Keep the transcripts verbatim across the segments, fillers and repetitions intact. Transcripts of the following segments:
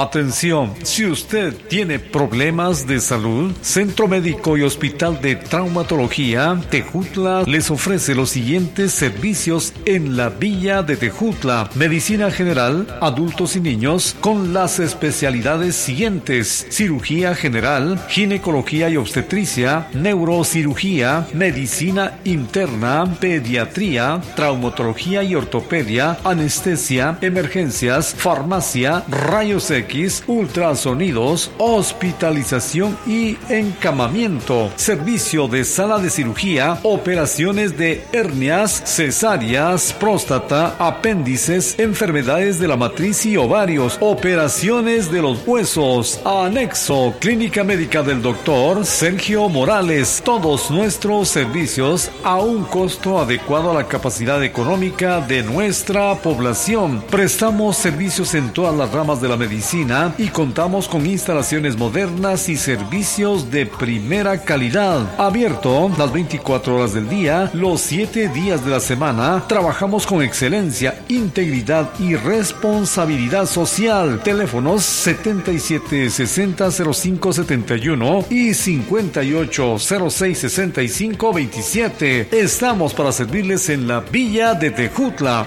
Atención, si usted tiene problemas de salud, Centro Médico y Hospital de Traumatología Tejutla les ofrece los siguientes servicios en la Villa de Tejutla. Medicina general, adultos y niños, con las especialidades siguientes: cirugía general, ginecología y obstetricia, neurocirugía, medicina interna, pediatría, traumatología y ortopedia, anestesia, emergencias, farmacia, rayos X, ultrasonidos, hospitalización y encamamiento, servicio de sala de cirugía, operaciones de hernias, cesáreas, próstata, apéndices, enfermedades de la matriz y ovarios, operaciones de los huesos. Anexo, Clínica Médica del Doctor Sergio Morales. Todos nuestros servicios a un costo adecuado a la capacidad económica de nuestra población. Prestamos servicios en todas las ramas de la medicina y contamos con instalaciones modernas y servicios de primera calidad. Abierto las veinticuatro horas del día, los siete días de la semana. Trabajamos con excelencia, integridad y responsabilidad social. Teléfonos setenta y siete sesenta cero cinco setenta y uno y cincuenta y ocho cero seis sesenta y cinco veintisiete. Estamos para servirles en la Villa de Tejutla.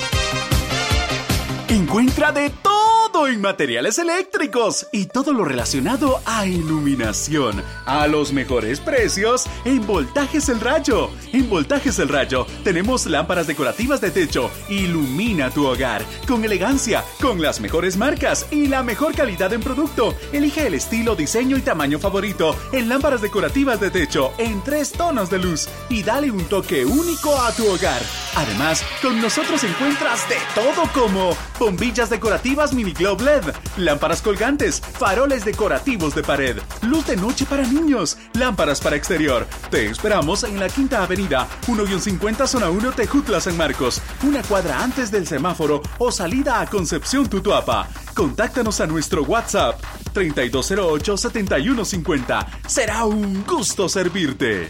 Encuentra de todo en materiales eléctricos y todo lo relacionado a iluminación a los mejores precios en Voltajes El Rayo. En Voltajes El Rayo tenemos lámparas decorativas de techo. Ilumina tu hogar con elegancia, con las mejores marcas y la mejor calidad en producto. Elige el estilo, diseño y tamaño favorito en lámparas decorativas de techo en tres tonos de luz y dale un toque único a tu hogar. Además, con nosotros encuentras de todo como bombillas decorativas mini globe L E D, lámparas colgantes, faroles decorativos de pared, luz de noche para niños, lámparas para exterior. Te esperamos en la Quinta Avenida, uno cincuenta Zona uno, Tejutla, San Marcos, una cuadra antes del semáforo o salida a Concepción, Tutuapa. Contáctanos a nuestro WhatsApp treinta y dos cero ocho, setenta y uno cincuenta. Será un gusto servirte.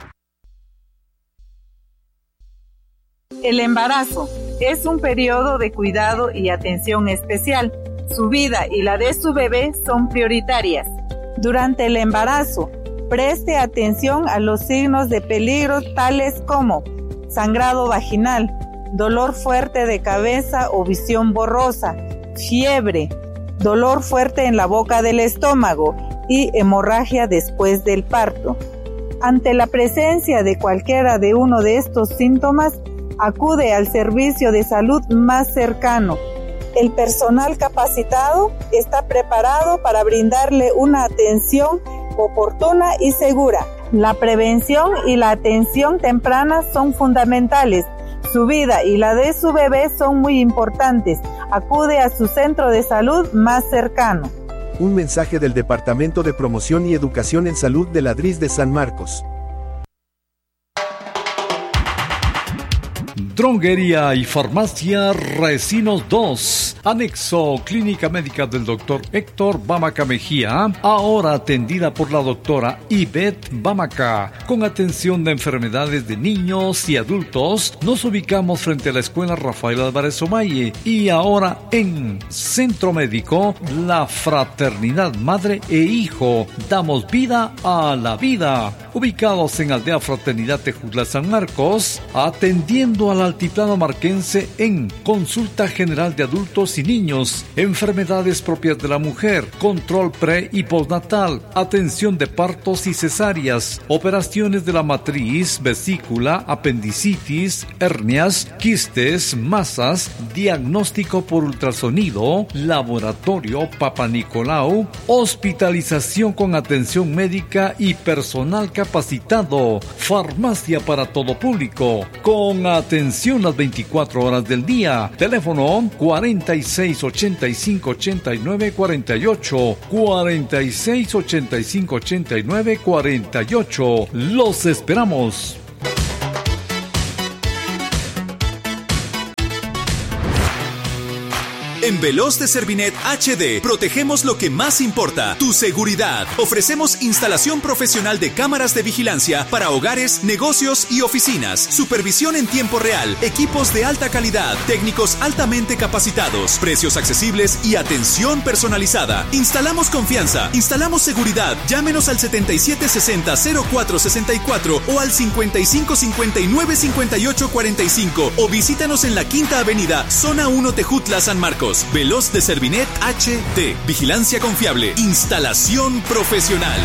El embarazo es un periodo de cuidado y atención especial. Su vida y la de su bebé son prioritarias. Durante el embarazo, preste atención a los signos de peligro tales como sangrado vaginal, dolor fuerte de cabeza o visión borrosa, fiebre, dolor fuerte en la boca del estómago y hemorragia después del parto. Ante la presencia de cualquiera de uno de estos síntomas, acude al servicio de salud más cercano. El personal capacitado está preparado para brindarle una atención oportuna y segura. La prevención y la atención temprana son fundamentales. Su vida y la de su bebé son muy importantes. Acude a su centro de salud más cercano. Un mensaje del Departamento de Promoción y Educación en Salud de la D R I S de San Marcos. Droguería y Farmacia Recinos dos. Anexo Clínica Médica del Doctor Héctor Bamaca Mejía, ahora atendida por la doctora Ivette Bamaca, con atención de enfermedades de niños y adultos. Nos ubicamos frente a la Escuela Rafael Álvarez Omaye y ahora en Centro Médico La Fraternidad Madre e Hijo. Damos vida a la vida. Ubicados en Aldea Fraternidad Tejutla, San Marcos, atendiendo al altiplano marquense en consulta general de adultos y niños, enfermedades propias de la mujer, control pre y postnatal, atención de partos y cesáreas, operaciones de la matriz, vesícula, apendicitis, hernias, quistes, masas, diagnóstico por ultrasonido, laboratorio Papa Nicolau, hospitalización con atención médica y personal capacitado, farmacia para todo público, con atención las veinticuatro horas del día. Teléfono cuarenta y seis ochenta y cinco ochenta y nueve cuarenta y ocho, cuarenta y seis ochenta y cinco ochenta y nueve cuarenta y ocho. Los esperamos. En En Veloz de Servinet H D protegemos lo que más importa, tu seguridad. Ofrecemos instalación profesional de cámaras de vigilancia para hogares, negocios y oficinas, supervisión en tiempo real, equipos de alta calidad, técnicos altamente capacitados, precios accesibles y atención personalizada. Instalamos confianza, instalamos seguridad. Llámenos al setenta y siete sesenta cero cuatro sesenta y cuatro o al cincuenta y cinco cincuenta y nueve cincuenta y ocho cuarenta y cinco o visítanos en la Quinta Avenida, Zona uno, Tejutla, San Marcos. Veloz de Servinet H D. Vigilancia confiable. Instalación profesional.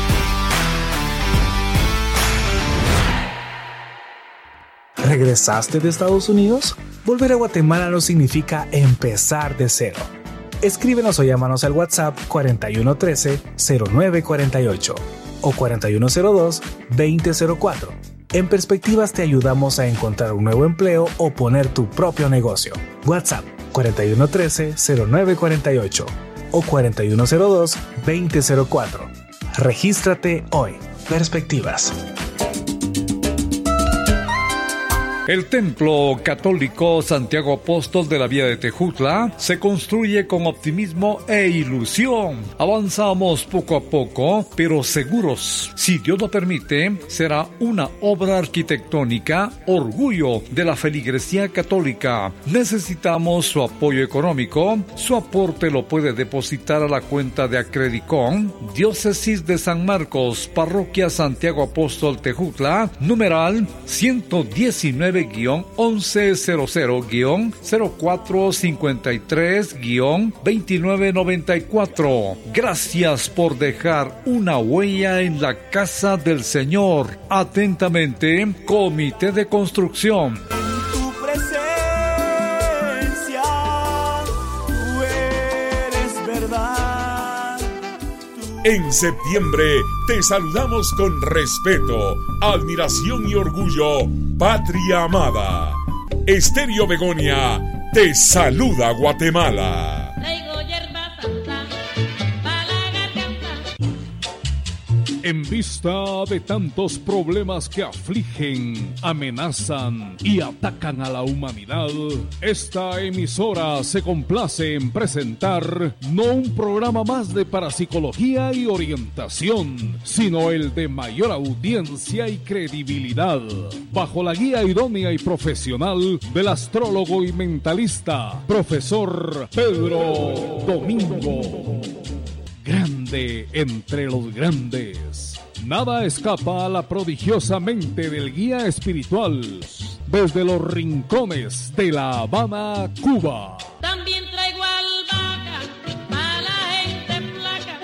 ¿Regresaste de Estados Unidos? Volver a Guatemala no significa empezar de cero. Escríbenos o llámanos al WhatsApp cuarenta y uno trece cero nueve cuarenta y ocho o cuarenta y uno cero dos veinte cero cuatro. En Perspectivas te ayudamos a encontrar un nuevo empleo o poner tu propio negocio. WhatsApp cuarenta y uno trece cero nueve cuarenta y ocho o cuarenta y uno cero dos veinte cero cuatro. Regístrate hoy. Perspectivas. El Templo Católico Santiago Apóstol de la Vía de Tejutla se construye con optimismo e ilusión. Avanzamos poco a poco, pero seguros. Si Dios lo permite, será una obra arquitectónica, orgullo de la feligresía católica. Necesitamos su apoyo económico. Su aporte lo puede depositar a la cuenta de Acredicon, Diócesis de San Marcos, Parroquia Santiago Apóstol Tejutla, numeral ciento diecinueve guión once cero cero guión cero cuatro cincuenta y tres guión veintinueve noventa y cuatro. Gracias por dejar una huella en la casa del Señor. Atentamente, Comité de Construcción. Tu presencia, tú eres verdad. Tú... En septiembre te saludamos con respeto, admiración y orgullo. Patria amada, Estéreo Begonia te saluda Guatemala. En vista de tantos problemas que afligen, amenazan y atacan a la humanidad, esta emisora se complace en presentar no un programa más de parapsicología y orientación, sino el de mayor audiencia y credibilidad, bajo la guía idónea y profesional del astrólogo y mentalista, profesor Pedro Domingo. Grande entre los grandes. Nada escapa a la prodigiosa mente del guía espiritual desde los rincones de La Habana, Cuba. También traigo albahaca para la gente flaca.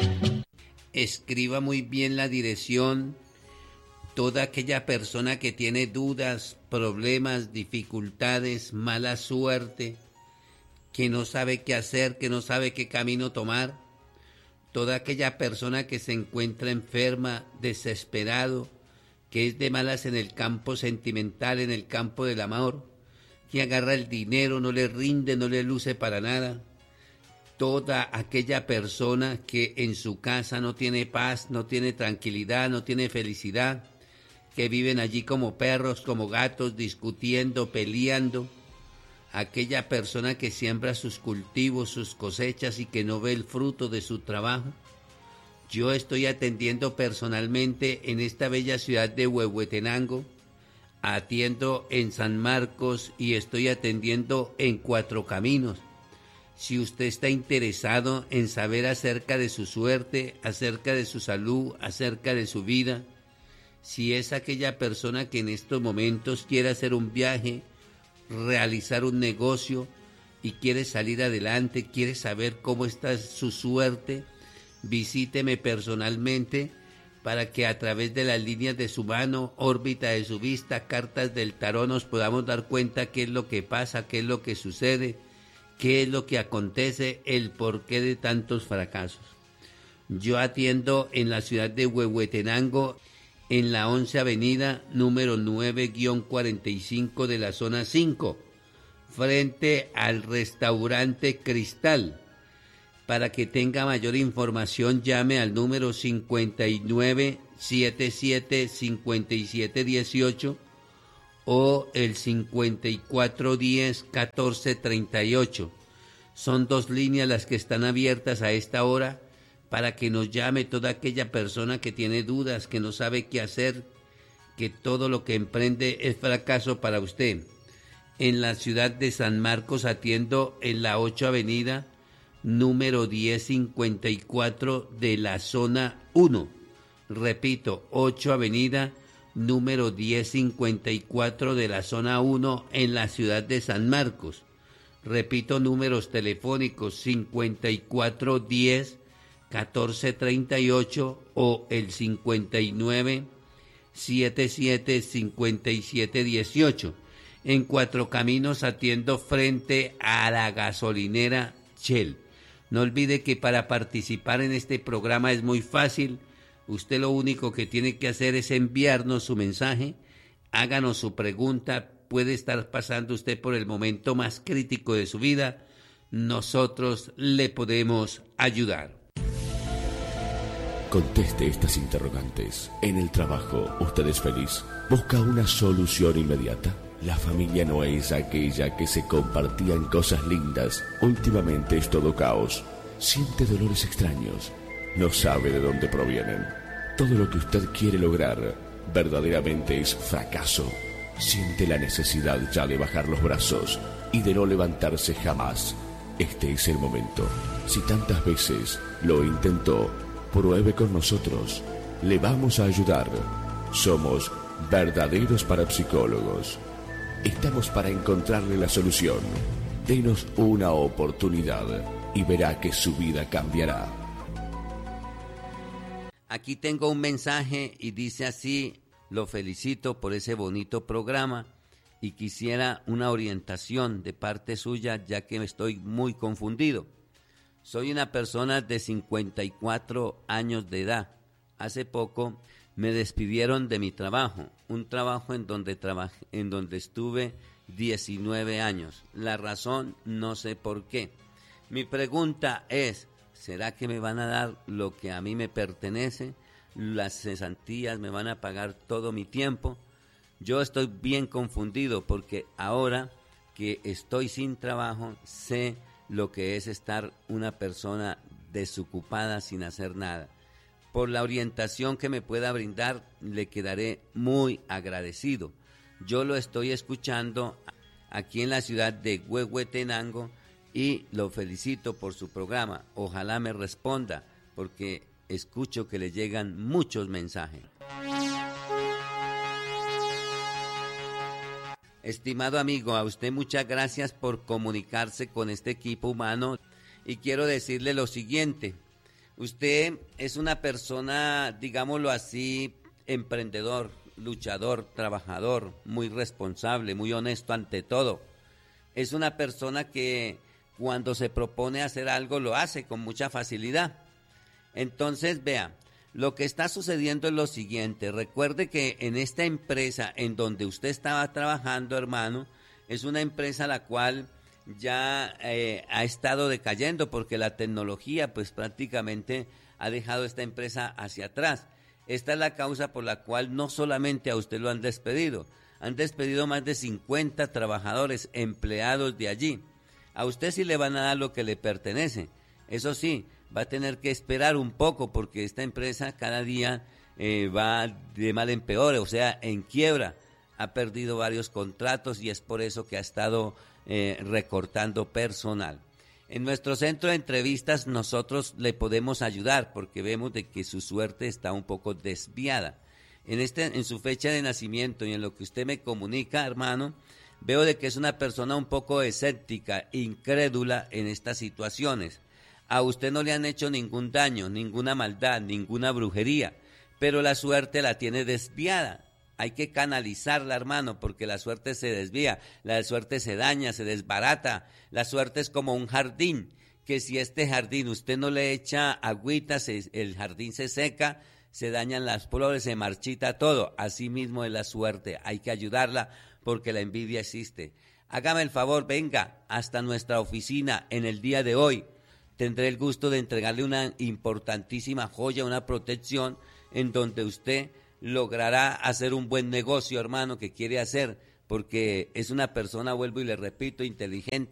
Escriba muy bien la dirección. Toda aquella persona que tiene dudas, problemas, dificultades, mala suerte, que no sabe qué hacer, que no sabe qué camino tomar. Toda aquella persona que se encuentra enferma, desesperado, que es de malas en el campo sentimental, en el campo del amor, que agarra el dinero, no le rinde, no le luce para nada. Toda aquella persona que en su casa no tiene paz, no tiene tranquilidad, no tiene felicidad, que viven allí como perros, como gatos, discutiendo, peleando. Aquella persona que siembra sus cultivos, sus cosechas y que no ve el fruto de su trabajo. Yo estoy atendiendo personalmente en esta bella ciudad de Huehuetenango, atiendo en San Marcos y estoy atendiendo en Cuatro Caminos. Si usted está interesado en saber acerca de su suerte, acerca de su salud, acerca de su vida, si es aquella persona que en estos momentos quiere hacer un viaje, realizar un negocio y quiere salir adelante, quiere saber cómo está su suerte, visíteme personalmente para que a través de las líneas de su mano, órbita de su vista, cartas del tarot nos podamos dar cuenta qué es lo que pasa, qué es lo que sucede, qué es lo que acontece, el porqué de tantos fracasos. Yo atiendo en la ciudad de Huehuetenango, en la once Avenida, número nueve cuarenta y cinco de la zona cinco, frente al restaurante Cristal. Para que tenga mayor información, llame al número cincuenta y nueve setenta y siete cincuenta y siete dieciocho o el cincuenta y cuatro diez catorce treinta y ocho. Son dos líneas las que están abiertas a esta hora para que nos llame toda aquella persona que tiene dudas, que no sabe qué hacer, que todo lo que emprende es fracaso para usted. En la ciudad de San Marcos atiendo en la ocho Avenida, número diez cincuenta y cuatro de la zona uno. Repito, ocho Avenida, número diez cincuenta y cuatro de la zona uno en la ciudad de San Marcos. Repito, números telefónicos cincuenta y cuatro diez, catorce treinta y ocho o el cincuenta y nueve, setenta y siete, cincuenta y siete dieciocho. En Cuatro Caminos atiendo frente a la gasolinera Shell. No olvide que para participar en este programa es muy fácil. Usted lo único que tiene que hacer es enviarnos su mensaje, háganos su pregunta. Puede estar pasando usted por el momento más crítico de su vida. Nosotros le podemos ayudar. Conteste estas interrogantes. En el trabajo, ¿usted es feliz? ¿Busca una solución inmediata? La familia no es aquella que se compartían cosas lindas. Últimamente es todo caos. Siente dolores extraños. No sabe de dónde provienen. Todo lo que usted quiere lograr verdaderamente es fracaso. Siente la necesidad ya de bajar los brazos y de no levantarse jamás. Este es el momento. Si tantas veces lo intentó, pruebe con nosotros. Le vamos a ayudar. Somos verdaderos parapsicólogos. Estamos para encontrarle la solución. Denos una oportunidad y verá que su vida cambiará. Aquí tengo un mensaje y dice así: lo felicito por ese bonito programa y quisiera una orientación de parte suya, ya que estoy muy confundido. Soy una persona de cincuenta y cuatro años de edad. Hace poco me despidieron de mi trabajo, un trabajo en donde trabajé, en donde estuve diecinueve años. La razón no sé por qué. Mi pregunta es: ¿será que me van a dar lo que a mí me pertenece? Las cesantías me van a pagar todo mi tiempo. Yo estoy bien confundido porque ahora que estoy sin trabajo sé lo que es estar una persona desocupada sin hacer nada. Por la orientación que me pueda brindar le quedaré muy agradecido. Yo lo estoy escuchando aquí en la ciudad de Huehuetenango y lo felicito por su programa. Ojalá me responda porque escucho que le llegan muchos mensajes. Estimado amigo, a usted muchas gracias por comunicarse con este equipo humano y quiero decirle lo siguiente. Usted es una persona, digámoslo así, emprendedor, luchador, trabajador, muy responsable, muy honesto ante todo. Es una persona que cuando se propone hacer algo lo hace con mucha facilidad. Entonces, vea, lo que está sucediendo es lo siguiente. Recuerde que en esta empresa en donde usted estaba trabajando, hermano, es una empresa la cual ya eh, ha estado decayendo porque la tecnología pues prácticamente ha dejado esta empresa hacia atrás. Esta es la causa por la cual no solamente a usted lo han despedido, han despedido más de cincuenta trabajadores, empleados de allí. A usted sí le van a dar lo que le pertenece. Eso sí, va a tener que esperar un poco porque esta empresa cada día eh, va de mal en peor, o sea, en quiebra. Ha perdido varios contratos y es por eso que ha estado eh, recortando personal. En nuestro centro de entrevistas nosotros le podemos ayudar porque vemos de que su suerte está un poco desviada. En, este, en su fecha de nacimiento y en lo que usted me comunica, hermano, veo de que es una persona un poco escéptica, incrédula en estas situaciones. A usted no le han hecho ningún daño, ninguna maldad, ninguna brujería, pero la suerte la tiene desviada. Hay que canalizarla, hermano, porque la suerte se desvía, la suerte se daña, se desbarata. La suerte es como un jardín, que si este jardín usted no le echa agüita, se, el jardín se seca, se dañan las flores, se marchita todo. Así mismo es la suerte, hay que ayudarla porque la envidia existe. Hágame el favor, venga hasta nuestra oficina en el día de hoy. Tendré el gusto de entregarle una importantísima joya, una protección en donde usted logrará hacer un buen negocio, hermano, que quiere hacer, porque es una persona, vuelvo y le repito, inteligente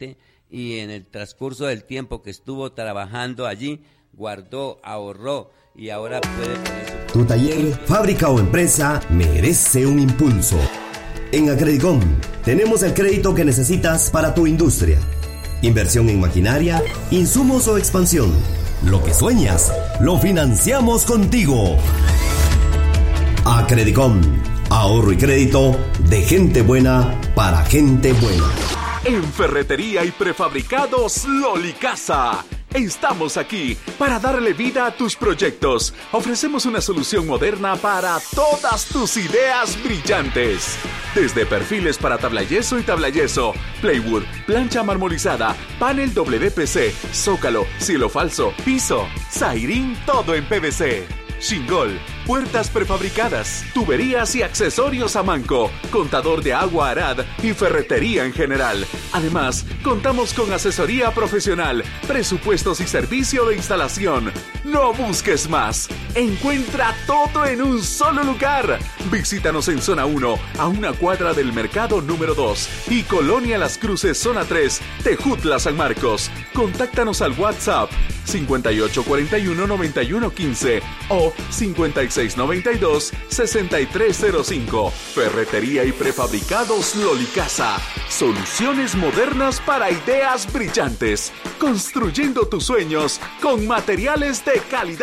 y en el transcurso del tiempo que estuvo trabajando allí, guardó, ahorró y ahora puede poner su... Tu taller, fábrica o empresa merece un impulso. En Acredicom tenemos el crédito que necesitas para tu industria. Inversión en maquinaria, insumos o expansión. Lo que sueñas, lo financiamos contigo. Acredicom, ahorro y crédito de gente buena para gente buena. En Ferretería y Prefabricados Lolicasa. Estamos aquí para darle vida a tus proyectos. Ofrecemos una solución moderna para todas tus ideas brillantes. Desde perfiles para tablayeso y tablayeso, plywood, plancha marmorizada, panel W P C, zócalo, cielo falso, piso, zairín, todo en P V C. Shingol, puertas prefabricadas, tuberías y accesorios a manco, contador de agua Arad y ferretería en general. Además, contamos con asesoría profesional, presupuestos y servicio de instalación. No busques más. Encuentra todo en un solo lugar. Visítanos en Zona uno, a una cuadra del Mercado número dos y Colonia Las Cruces, Zona tres, Tejutla, San Marcos. Contáctanos al WhatsApp cincuenta y ocho cuarenta y uno noventa y uno quince o cincuenta y seis noventa y dos sesenta y tres cero cinco. Ferretería y Prefabricados Lolicasa. Soluciones modernas para ideas brillantes. Construyendo tus sueños con materiales de calidad.